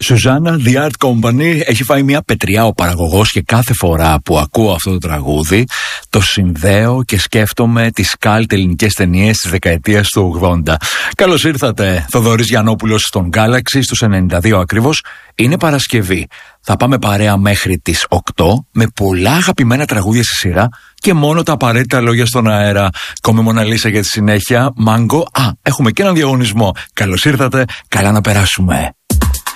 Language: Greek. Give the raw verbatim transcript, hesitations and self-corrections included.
Σουζάννα, The Art Company. Έχει φάει μια πετριά ο παραγωγός και κάθε φορά που ακούω αυτό το τραγούδι το συνδέω και σκέφτομαι τις καλτ ελληνικές ταινίες της δεκαετίας του ογδόντα. Καλώς ήρθατε, Θοδωρής Γιαννόπουλος στον Galaxy στους ενενήντα δύο ακριβώς. Είναι Παρασκευή. Θα πάμε παρέα μέχρι τις οκτώ με πολλά αγαπημένα τραγούδια στη σειρά και μόνο τα απαραίτητα λόγια στον αέρα. Κόμε Μοναλίσα για τη συνέχεια. Μάγκο. Α, έχουμε και έναν διαγωνισμό. Καλώς ήρθατε, καλά να περάσουμε.